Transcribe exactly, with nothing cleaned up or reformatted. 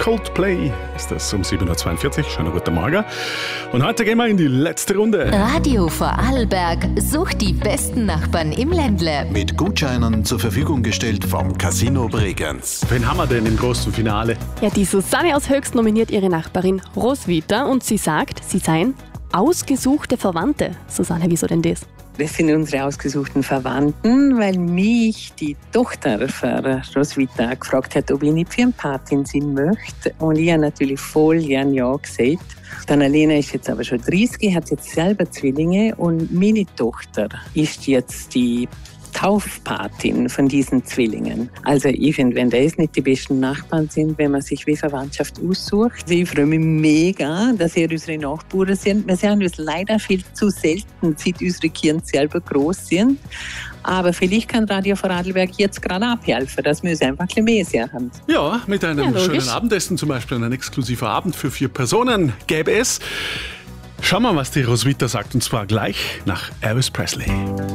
Coldplay ist das um sieben Uhr zweiundvierzig. Schönen guten Morgen. Und heute gehen wir in die letzte Runde. Radio Vorarlberg sucht die besten Nachbarn im Ländle. Mit Gutscheinen zur Verfügung gestellt vom Casino Bregenz. Wen haben wir denn im großen Finale? Ja, die Susanne aus Höchst nominiert ihre Nachbarin Roswitha und sie sagt, sie seien ausgesuchte Verwandte. Susanne, wieso denn das? Das sind unsere ausgesuchten Verwandten, weil mich die Tochter von Roswitha gefragt hat, ob ich nicht Firmenpatin sein möchte. Und ich habe natürlich voll gern Ja gesagt. Die Annalena ist jetzt aber schon dreißig, hat jetzt selber Zwillinge und meine Tochter ist jetzt die Taufpatin von diesen Zwillingen. Also ich finde, wenn das nicht die besten Nachbarn sind, wenn man sich wie Verwandtschaft aussucht. Also ich freue mich mega, dass ihr unsere Nachbarn sind. Wir sehen uns leider viel zu selten, seit unsere Kinder selber groß sind. Aber vielleicht kann Radio Vorarlberg jetzt gerade abhelfen, dass wir uns einfach ein bisschen mehr sehen. Ja, mit einem Ja, schönen Abendessen zum Beispiel, ein exklusiver Abend für vier Personen gäbe es. Schauen wir mal, was die Roswitha sagt, und zwar gleich nach Elvis Presley.